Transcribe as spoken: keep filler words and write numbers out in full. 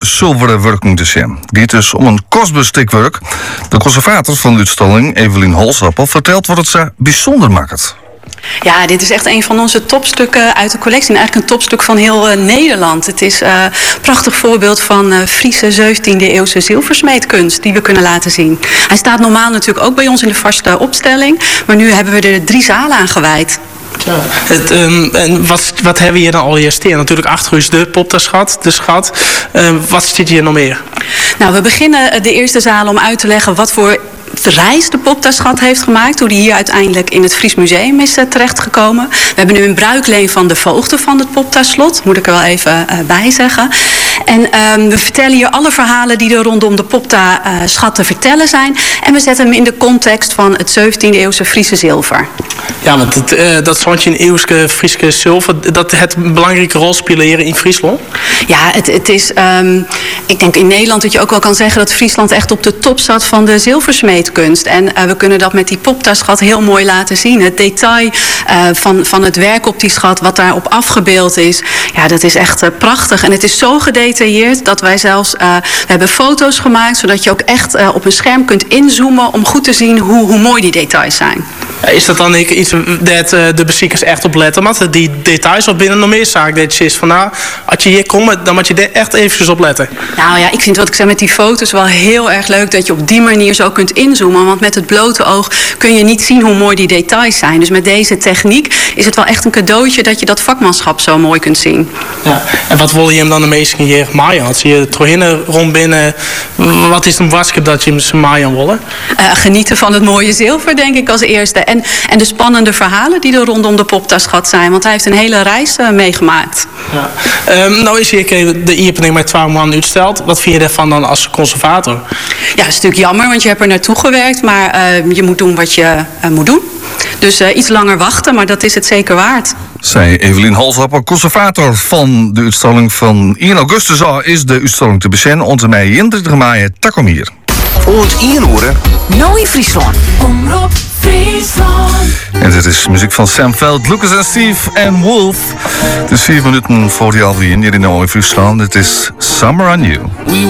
zilveren werk moeten zien. Het gaat dus om een kostbaar stukwerk. De conservator van de uitstalling, Evelien Holsappel, vertelt wat het zo bijzonder maakt. Ja, dit is echt een van onze topstukken uit de collectie. En eigenlijk een topstuk van heel uh, Nederland. Het is uh, een prachtig voorbeeld van uh, Friese zeventiende eeuwse zilversmeedkunst die we kunnen laten zien. Hij staat normaal natuurlijk ook bij ons in de vaste opstelling. Maar nu hebben we er drie zalen aan gewijd. Ja. Het, um, en wat, wat hebben we hier dan al hier staan? Natuurlijk achter u is de poptaschat, de schat. Um, wat zit hier nog meer? Nou, we beginnen de eerste zaal om uit te leggen wat voor reis de poptaschat heeft gemaakt. Hoe die hier uiteindelijk in het Fries Museum is uh, terechtgekomen. We hebben nu een bruikleen van de voogden van het poptaslot. Moet ik er wel even uh, bij zeggen. En um, we vertellen hier alle verhalen die er rondom de popta-schat uh, te vertellen zijn. En we zetten hem in de context van het zeventiende eeuwse Friese zilver. Ja, want het, uh, dat zontje in eeuwse Friese zilver, dat het een belangrijke rol spelen hier in Friesland? Ja, het, het is, um, ik denk in Nederland dat je ook wel kan zeggen dat Friesland echt op de top zat van de zilversmeedkunst. En uh, we kunnen dat met die popta-schat heel mooi laten zien. Het detail uh, van, van het werk op die schat, wat daarop afgebeeld is, ja, dat is echt uh, prachtig. En het is zo gedetailleerd dat wij zelfs, uh, we hebben foto's gemaakt, zodat je ook echt uh, op een scherm kunt inzoomen om goed te zien hoe, hoe mooi die details zijn. Is dat dan iets dat uh, de bezoekers echt op letten? Want die details wat binnen nog meer zaak dat je is van nou, als je hier komt, dan moet je er echt eventjes op letten. Nou ja, ik vind wat ik zeg met die foto's wel heel erg leuk dat je op die manier zo kunt inzoomen. Want met het blote oog kun je niet zien hoe mooi die details zijn. Dus met deze techniek is het wel echt een cadeautje dat je dat vakmanschap zo mooi kunt zien. Ja, en wat wil je hem dan de meeste hier maaien? Als je terug rond binnen, wat is een wasje dat je hem maaien willen? Uh, genieten van het mooie zilver, denk ik als eerste. En, en de spannende verhalen die er rondom de poptaschat zijn. Want hij heeft een hele reis uh, meegemaakt. Ja. Um, nou is hier de opening met twaalf man uitsteld. Wat vind je daarvan dan als conservator? Ja, een stuk jammer, want je hebt er naartoe gewerkt. Maar uh, je moet doen wat je uh, moet doen. Dus uh, iets langer wachten, maar dat is het zeker waard. Zij Evelien Holsappel, conservator van de uitstalling van één augustus al is de uitstalling te bezien. Onder mij eenentwintig mei, takom hier. Ons inhoren. Nooit Friesland. Omroep Friesland. En dit is muziek van Sam Veld, Lucas en Steve en Wolf. Het is vier minuten voor die alweer hier in Nooit Friesland. Het is Summer on You. We